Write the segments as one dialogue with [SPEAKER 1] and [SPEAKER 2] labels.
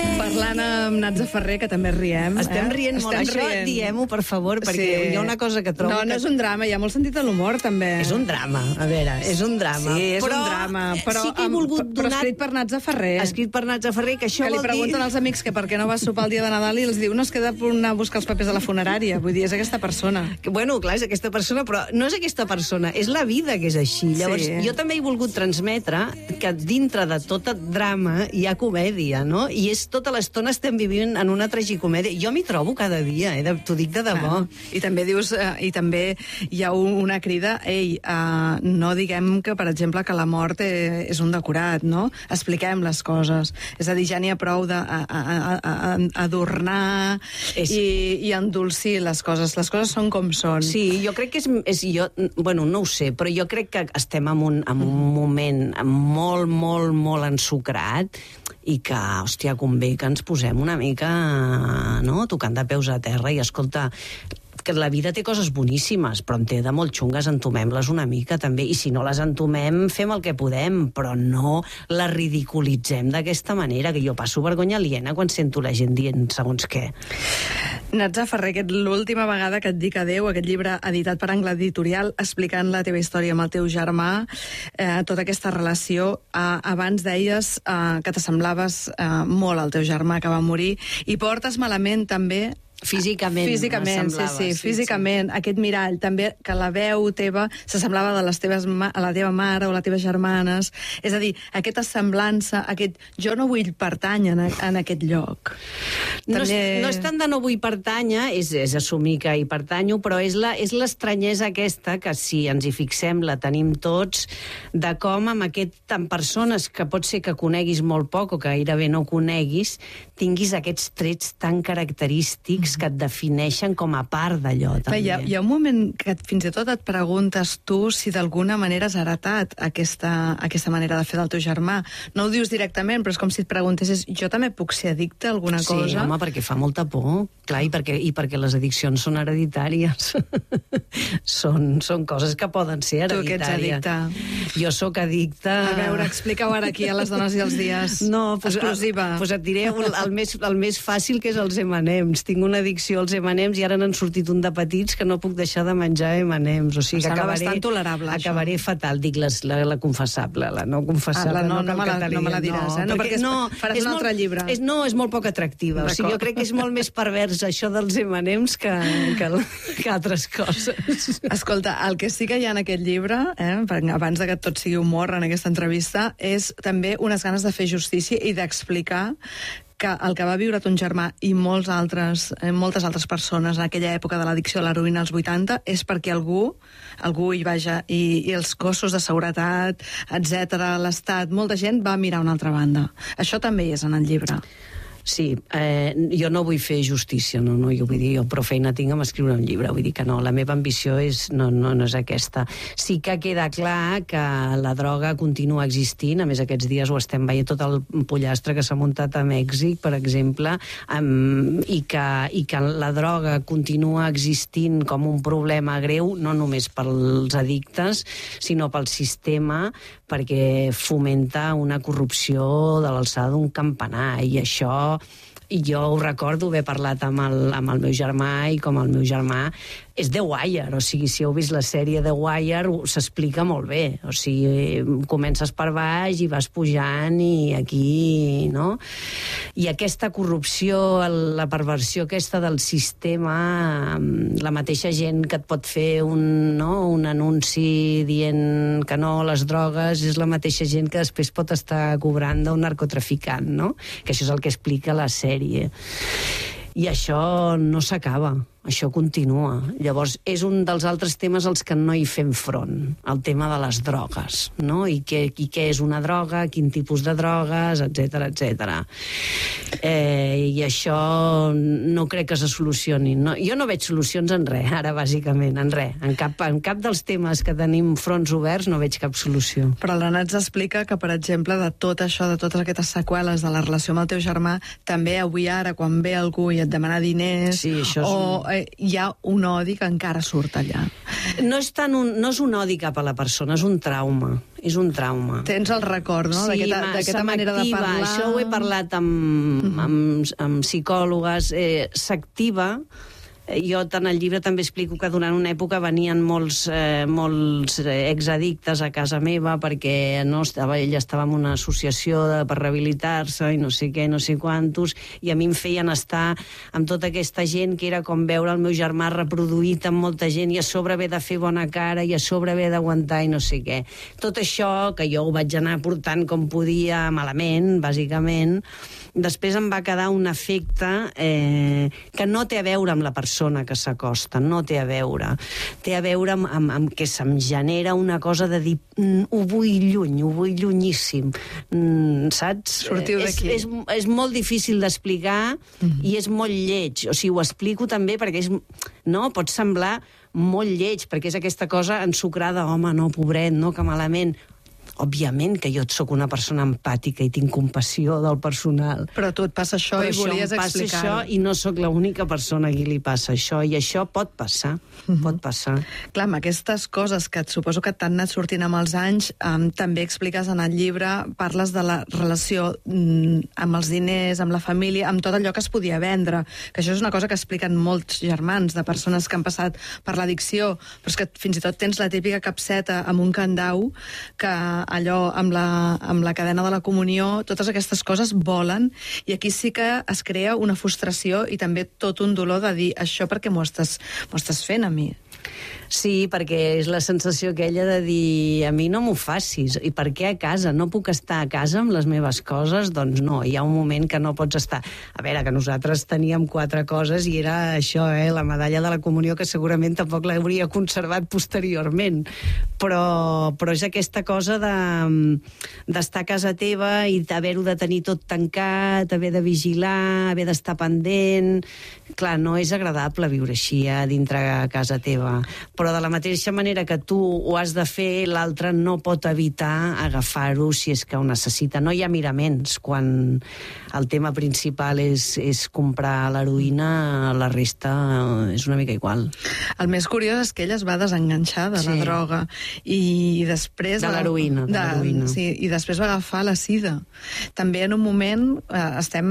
[SPEAKER 1] Parlant amb Natza Ferrer, que també riem.
[SPEAKER 2] Estem rient molt. Això diem-ho, per favor, perquè hi ha una cosa que trobo...
[SPEAKER 1] No és un drama, hi ha molt sentit de l'humor, també.
[SPEAKER 2] És un drama, a veure, és un drama.
[SPEAKER 1] Sí, és un drama, però
[SPEAKER 2] sí que he volgut donar...
[SPEAKER 1] Però escrit per Natza Ferrer.
[SPEAKER 2] Escrit per Natza Ferrer, que això
[SPEAKER 1] vol dir... Que li pregunten als amics que per què no va sopar el dia de Nadal i els diu, no, es queda per anar a buscar els papers de la funerària. Vull dir, és aquesta persona.
[SPEAKER 2] Bueno, clar, és aquesta persona, però no és aquesta persona, és la vida que és així. Llavors, jo també he volgut transmetre que dintre de tot el drama hi ha comèdia, no? I és tota l'estona estem vivint en una tragicomèdia. Jo m'hi trobo cada dia, t'ho dic de debò.
[SPEAKER 1] I també dius, i també hi ha una crida, no diguem que, per exemple, que la mort és un decorat, no? Expliquem les coses. És a dir, ja n'hi ha prou d'adornar i endolcir les coses. Les coses són com són.
[SPEAKER 2] Sí, jo crec que bueno, no ho sé, però jo crec que estem en un moment molt, molt, molt ensucrat i que, hòstia, convé que ens posem una mica, no?, tocant de peus a terra i, escolta, que la vida té coses boníssimes, però en té de molt xungues, entomem-les una mica, també, i si no les entomem, fem el que podem, però no les ridiculitzem d'aquesta manera, que jo passo vergonya aliena quan sento la gent dient segons què.
[SPEAKER 1] Natza Ferrer, l'última vegada que et dic adeu, aquest llibre editat per Angle Editorial, explicant la teva història amb el teu germà, tota aquesta relació, abans deies que t'assemblaves molt al teu germà que va morir, i portes malament també...
[SPEAKER 2] Físicament,
[SPEAKER 1] sí, físicament. Aquest mirall, també, que la veu teva s'assemblava a la teva mare o a les teves germanes. És a dir, aquesta semblança, aquest jo no vull pertànyer en aquest lloc.
[SPEAKER 2] No és tant de no vull pertànyer, és assumir que hi pertanyo, però és l'estranyesa aquesta, que si ens hi fixem la tenim tots, de com amb amb persones que pot ser que coneguis molt poc o que gairebé no coneguis, tinguis aquests trets tan característics que et defineixen com a part d'allò, també.
[SPEAKER 1] Hi ha un moment que fins i tot et preguntes tu si d'alguna manera has heretat aquesta manera de fer del teu germà. No ho dius directament, però és com si et preguntessis, jo també puc ser addicte a alguna cosa?
[SPEAKER 2] Sí, home, perquè fa molta por, clar, i perquè les addiccions són hereditàries. Són coses que poden ser hereditàries.
[SPEAKER 1] Tu que ets addicte?
[SPEAKER 2] Jo sóc addicte...
[SPEAKER 1] A veure, explica-ho ara aquí a les dones i els dies.
[SPEAKER 2] No,
[SPEAKER 1] exclusiva.
[SPEAKER 2] Doncs et diré el més fàcil, que és els M&M's. Tinc una addicció als M&M's i ara n'han sortit un de petits que no puc deixar de menjar M&M's. O sigui que
[SPEAKER 1] bastant tolerable,
[SPEAKER 2] acabaré fatal. Dic la confessable, la no confessable.
[SPEAKER 1] No me la diràs, no, perquè faràs un altre llibre.
[SPEAKER 2] És molt poc atractiva. O sigui, jo crec que és molt més pervers això dels M&M's que altres coses.
[SPEAKER 1] Escolta, el que sí que hi ha en aquest llibre, abans que tot sigui humor en aquesta entrevista, és també unes ganes de fer justícia i d'explicar que el que va viure ton germà i moltes altres persones en aquella època de l'addicció a l'heroïna als 80 és perquè algú hi vaja, i els cossos de seguretat, etc., l'Estat, molta gent va mirar una altra banda. Això també hi és en el llibre.
[SPEAKER 2] Sí, jo no vull fer justícia, no, jo vull dir, jo prou feina tinc amb escriure un llibre, vull dir que no, la meva ambició no és aquesta. Sí que queda clar que la droga continua existint, a més aquests dies ho estem veient, tot el pollastre que s'ha muntat a Mèxic, per exemple, i que la droga continua existint com un problema greu, no només pels addictes, sinó pel sistema, perquè fomenta una corrupció de l'alçada d'un campanar, i això... I jo ho recordo haver parlat amb el meu germà, i com el meu germà és The Wire, o sigui, si heu vist la sèrie The Wire s'explica molt bé, o sigui, comences per baix i vas pujant i aquí, no? I aquesta corrupció, la perversió aquesta del sistema, la mateixa gent que et pot fer un anunci dient que no a les drogues és la mateixa gent que després pot estar cobrant d'un narcotraficant, no? Que això és el que explica la sèrie. I això no s'acaba, això continua. Llavors, és un dels altres temes als que no hi fem front, el tema de les drogues, no? I què és una droga, quin tipus de drogues, etc. I això no crec que se solucioni. No, jo no veig solucions en res, ara, bàsicament, en res. En cap dels temes que tenim fronts oberts no veig cap solució.
[SPEAKER 1] Però la Natza explica que, per exemple, de tot això, de totes aquestes seqüeles de la relació amb el teu germà, també avui ara, quan ve algú i et demana diners,
[SPEAKER 2] sí, això és...
[SPEAKER 1] o hi ha un odi que encara surt allà.
[SPEAKER 2] No és un odi cap a la persona, és un trauma. És un trauma.
[SPEAKER 1] Tens el record, no?
[SPEAKER 2] Sí,
[SPEAKER 1] d'aquesta manera de parlar.
[SPEAKER 2] Això ho he parlat amb psicòlogues. S'activa. Jo, tant al llibre, també explico que durant una època venien molts exaddictes a casa meva perquè ella estava en una associació per rehabilitar-se i no sé què, no sé quantos, i a mi em feien estar amb tota aquesta gent que era com veure el meu germà reproduït amb molta gent i a sobre haver de fer bona cara i a sobre haver d'aguantar i no sé què. Tot això, que jo ho vaig anar portant com podia, malament, bàsicament, després em va quedar un efecte que no té a veure amb la persona que s'acosta, no té a veure. Té a veure amb que se'm genera una cosa de dir ho vull llunyíssim. Saps?
[SPEAKER 1] Sortiu d'aquí.
[SPEAKER 2] És molt difícil d'explicar i és molt lleig. O sigui, ho explico també perquè pot semblar molt lleig, perquè és aquesta cosa ensucrada, home, no, pobret, no, que malament. Òbviament que jo sóc una persona empàtica i tinc compassió del personal.
[SPEAKER 1] Però a tu et passa això i volies explicar-ho.
[SPEAKER 2] Però això em passa això i no sóc l'única persona a qui li passa això, i això pot passar, pot passar.
[SPEAKER 1] Clar, amb aquestes coses que suposo que t'han anat sortint amb els anys, també expliques en el llibre, parles de la relació amb els diners, amb la família, amb tot allò que es podia vendre, que això és una cosa que expliquen molts germans de persones que han passat per l'addicció, però és que fins i tot tens la típica capseta amb un candau que allò amb la cadena de la comunió, totes aquestes coses volen, i aquí sí que es crea una frustració i també tot un dolor de dir això perquè m'ho estàs fent a mi.
[SPEAKER 2] Sí, perquè és la sensació aquella de dir a mi no m'ho facis, i per què a casa? No puc estar a casa amb les meves coses? Doncs no, hi ha un moment que no pots estar. A veure, que nosaltres teníem 4 coses i era això, la medalla de la comunió, que segurament tampoc l'hauria conservat posteriorment, però és aquesta cosa d'estar a casa teva i haver-ho de tenir tot tancat, haver de vigilar, haver d'estar pendent. Clar, no és agradable viure així dintre a casa teva, però de la mateixa manera que tu ho has de fer, l'altre no pot evitar agafar-ho si és que ho necessita. No hi ha miraments. Quan el tema principal és comprar l'heroïna, la resta és una mica igual.
[SPEAKER 1] El més curiós és que ella es va desenganxar de la droga i després...
[SPEAKER 2] De l'heroïna.
[SPEAKER 1] Sí, i després va agafar la sida. També en un moment, estem,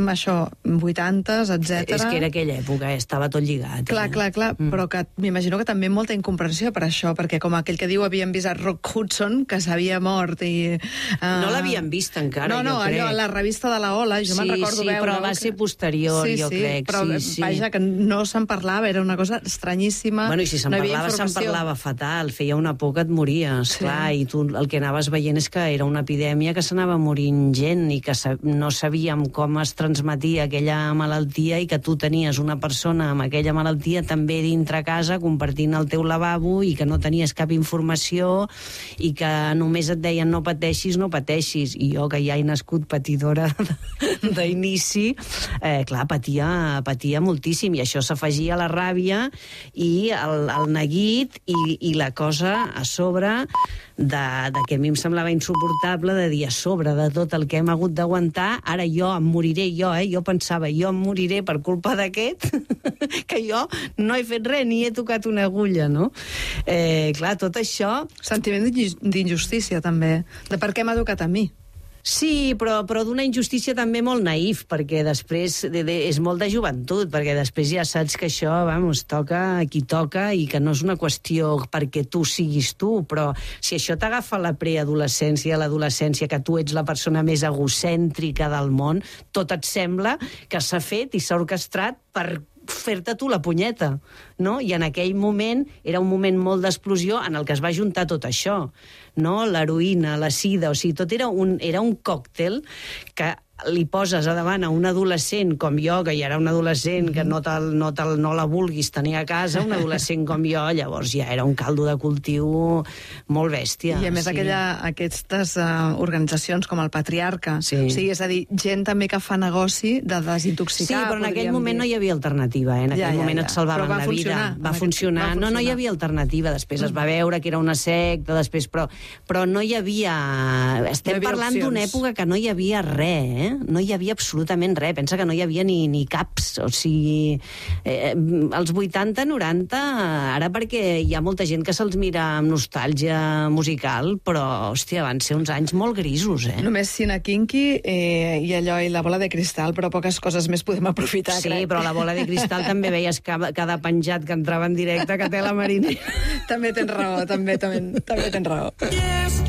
[SPEAKER 1] 80s, etc.
[SPEAKER 2] És que era aquella època, estava tot lligat.
[SPEAKER 1] Clar, però que m'imagino que també molta incomprensió per això, perquè com aquell que diu havien vist a Rock Hudson, que s'havia mort i...
[SPEAKER 2] No l'havien vist encara, jo crec.
[SPEAKER 1] Allò, a la revista de la Ola, jo me'n recordo veure...
[SPEAKER 2] Sí, però va ser posterior, jo crec.
[SPEAKER 1] Però vaja, que no se'n parlava, era una cosa estranyíssima.
[SPEAKER 2] Bueno, i si se'n parlava fatal, feia una por que et mories, clar, i tu el que anaves veient és que era una epidèmia que s'anava morint gent i que no sabíem com es transmetia aquella malaltia i que tu tenies una persona amb aquella malaltia també dintre casa compartint el teu lavabo i que no tenies cap informació i que només et deien no pateixis. I jo, que ja he nascut patidora d'inici, clar, patia moltíssim, i això s'afegia a la ràbia i el neguit i la cosa a sobre de que a mi em semblava insuportable de dir a sobre de tot el que hem hagut d'aguantar, ara jo em moriré, jo pensava, jo em moriré per culpa d'aquest, que jo no he fet res, ni he tocat una agulla, no? Clar, tot això...
[SPEAKER 1] Sentiment d'injustícia, també, de per què m'ha tocat a mi.
[SPEAKER 2] Sí, però d'una injustícia també molt naïf, perquè després és molt de joventut, perquè després ja saps que això, toca a qui toca i que no és una qüestió perquè tu siguis tu, però si això t'agafa la preadolescència, l'adolescència, que tu ets la persona més egocèntrica del món, tot et sembla que s'ha fet i s'ha orquestrat per fer-te tu la punyeta, no? I en aquell moment era un moment molt d'explosió en el que es va juntar tot això, no? L'heroïna, la sida, o sigui, tot era un còctel que li poses a davant a un adolescent com jo, que ja era un adolescent que no la vulguis tenir a casa, un adolescent com jo, llavors ja era un caldo de cultiu molt bèstia.
[SPEAKER 1] I a més aquestes organitzacions com el Patriarca, o sigui, és a dir, gent també que fa negoci de desintoxicar.
[SPEAKER 2] Sí, però en aquell moment no hi havia alternativa, en aquell moment et salvaven la vida. Va funcionar. No hi havia alternativa, després es va veure que era una secta, després, però no hi havia... Estem parlant d'una època que no hi havia res, No hi havia absolutament res. Pensa que no hi havia ni caps. O sigui, els 80, 90, ara perquè hi ha molta gent que se'ls mira amb nostàlgia musical, però, hòstia, van ser uns anys molt grisos,
[SPEAKER 1] Només Cine Kinky i allò i la bola de cristal, però poques coses més podem aprofitar,
[SPEAKER 2] sí,
[SPEAKER 1] crec.
[SPEAKER 2] però la bola de cristal també veies cada penjat que entrava en directe que té la Mariner.
[SPEAKER 1] També tens raó, també tens raó.